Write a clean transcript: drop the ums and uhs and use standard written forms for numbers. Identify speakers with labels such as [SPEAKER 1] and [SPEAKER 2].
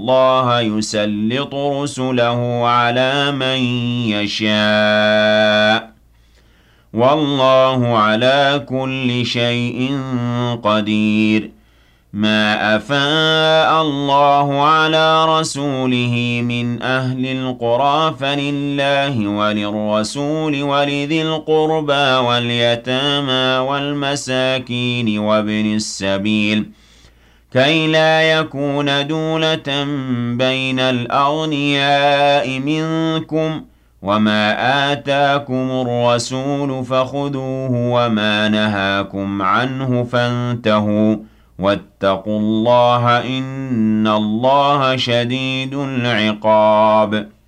[SPEAKER 1] الله يسلط رسله على من يشاء والله على كل شيء قدير. ما أفاء الله على رسوله من أهل القرى فلله وللرسول ولذي القربى واليتامى والمساكين وابن السبيل كي لا يكون دولة بين الأغنياء منكم وما آتاكم الرسول فخذوه وما نهاكم عنه فانتهوا واتقوا الله إن الله شديد العقاب.